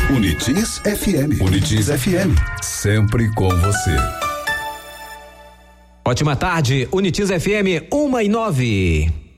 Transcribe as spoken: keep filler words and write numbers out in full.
Unitis F M. Unitis F M. Sempre com você. Ótima tarde, Unitis F M uma e nove.